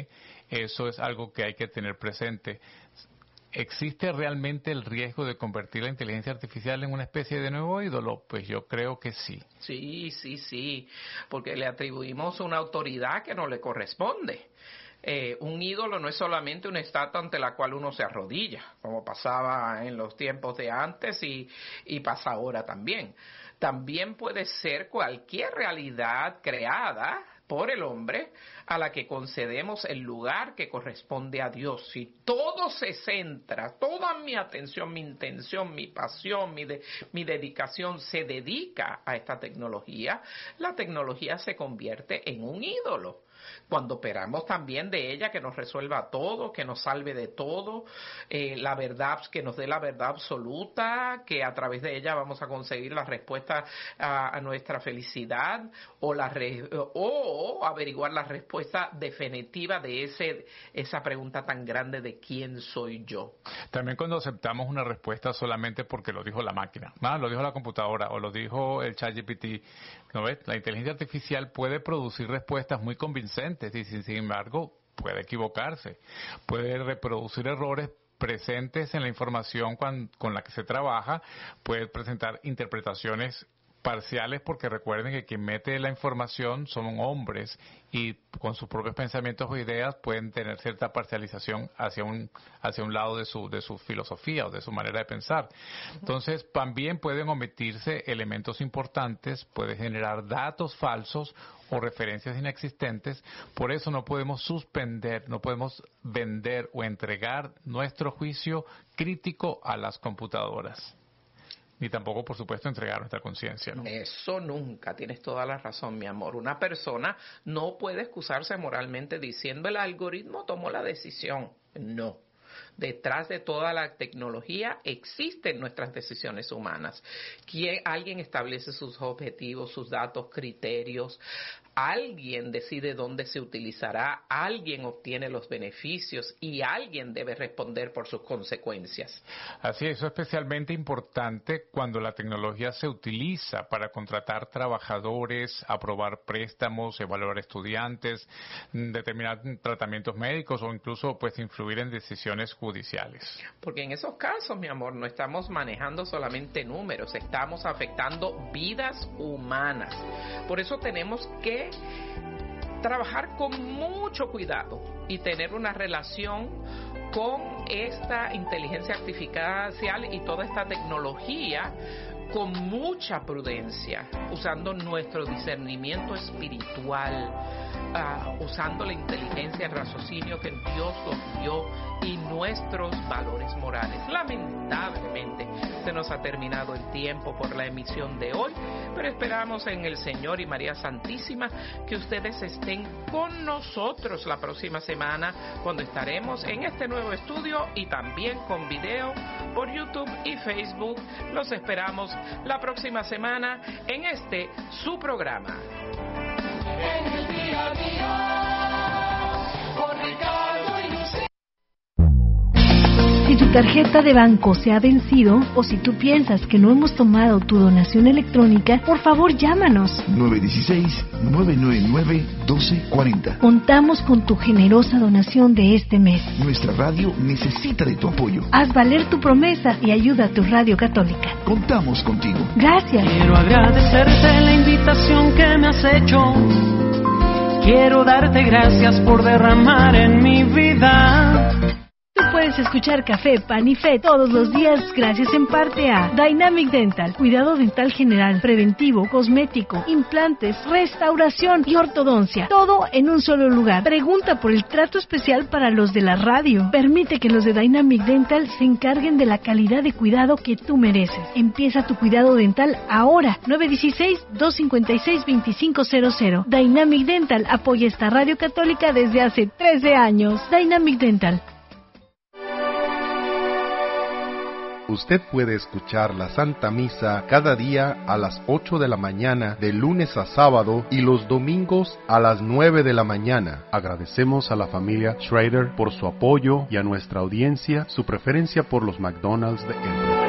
que eso es algo que hay que tener presente. ¿Existe realmente el riesgo de convertir la inteligencia artificial en una especie de nuevo ídolo? Pues yo creo que sí. Sí, porque le atribuimos una autoridad que no le corresponde. Un ídolo no es solamente una estatua ante la cual uno se arrodilla, como pasaba en los tiempos de antes y pasa ahora también. También puede ser cualquier realidad creada por el hombre a la que concedemos el lugar que corresponde a Dios. Si todo se centra, toda mi atención, mi intención, mi pasión, mi dedicación se dedica a esta tecnología, la tecnología se convierte en un ídolo. Cuando esperamos también de ella que nos resuelva todo, que nos salve de todo, la verdad, que nos dé la verdad absoluta, que a través de ella vamos a conseguir la respuesta a nuestra felicidad o averiguar la respuesta definitiva de esa pregunta tan grande de quién soy yo. También cuando aceptamos una respuesta solamente porque lo dijo la máquina, ¿no? Lo dijo la computadora o lo dijo el ChatGPT, ¿no ves? La inteligencia artificial puede producir respuestas muy convincentes y sin embargo puede equivocarse, puede reproducir errores presentes en la información con la que se trabaja, puede presentar interpretaciones parciales, porque recuerden que quien mete la información son hombres y con sus propios pensamientos o ideas pueden tener cierta parcialización hacia un lado de su filosofía o de su manera de pensar. Entonces también pueden omitirse elementos importantes, puede generar datos falsos o referencias inexistentes. Por eso no podemos suspender, no podemos vender o entregar nuestro juicio crítico a las computadoras. Ni tampoco, por supuesto, entregar nuestra conciencia, ¿no? Eso nunca, tienes toda la razón, mi amor. Una persona no puede excusarse moralmente diciendo el algoritmo tomó la decisión. No. Detrás de toda la tecnología existen nuestras decisiones humanas. Alguien establece sus objetivos, sus datos, criterios. Alguien decide dónde se utilizará, alguien obtiene los beneficios y alguien debe responder por sus consecuencias. Así es, eso es especialmente importante cuando la tecnología se utiliza para contratar trabajadores, aprobar préstamos, evaluar estudiantes, determinar tratamientos médicos o incluso pues influir en decisiones judiciales. Porque en esos casos, mi amor, no estamos manejando solamente números, estamos afectando vidas humanas. Por eso tenemos que trabajar con mucho cuidado y tener una relación con esta inteligencia artificial y toda esta tecnología con mucha prudencia, usando nuestro discernimiento espiritual, usando la inteligencia, el raciocinio que Dios nos dio y nuestros valores morales. Lamentablemente se nos ha terminado el tiempo por la emisión de hoy, pero esperamos en el Señor y María Santísima que ustedes estén con nosotros la próxima semana cuando estaremos en este nuevo estudio y también con video por YouTube y Facebook. Los esperamos la próxima semana en su programa. En el día a día, con Ricardo y Lucía. Si tu tarjeta de banco se ha vencido o si tú piensas que no hemos tomado tu donación electrónica, por favor llámanos. 916-999-1240. Contamos con tu generosa donación de este mes. Nuestra radio necesita de tu apoyo. Haz valer tu promesa y ayuda a tu radio católica. Contamos contigo. Gracias. Quiero agradecerte la invitación que me has hecho. Quiero darte gracias por derramar en mi vida. Tú puedes escuchar Café, Pan y Fe todos los días gracias en parte a Dynamic Dental, cuidado dental general, preventivo, cosmético, implantes, restauración y ortodoncia. Todo en un solo lugar. Pregunta por el trato especial para los de la radio. Permite que los de Dynamic Dental se encarguen de la calidad de cuidado que tú mereces. Empieza tu cuidado dental ahora. 916-256-2500. Dynamic Dental apoya esta radio católica desde hace 13 años. Dynamic Dental. Usted puede escuchar la Santa Misa cada día a las 8 de la mañana, de lunes a sábado, y los domingos a las 9 de la mañana. Agradecemos a la familia Schrader por su apoyo y a nuestra audiencia su preferencia por los McDonald's de Embro.